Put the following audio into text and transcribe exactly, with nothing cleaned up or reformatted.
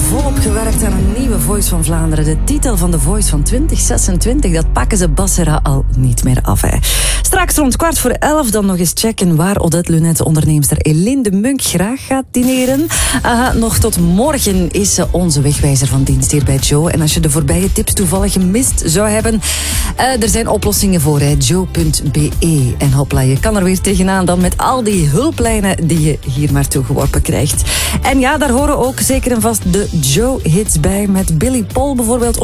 volop gewerkt aan een nieuwe Voice van Vlaanderen. De titel van de Voice van twintig zesentwintig, dat pakken ze Bassera al niet meer af. Hè. Straks rond kwart voor elf dan nog eens checken waar Odette Lunette, onderneemster Eline de Munk, graag gaat dineren. Aha, nog tot morgen is ze onze wegwijzer van dienst hier bij Joe. En als je de voorbije tips toevallig gemist zou hebben, uh, er zijn oplossingen voor, hè. joe punt be. En hopla, je kan er weer tegenaan dan met al die hulplijnen die je hier maar toegeworpen krijgt. En ja, daar horen ook zeker en vast de Joe-hits bij, met Billy Paul bijvoorbeeld.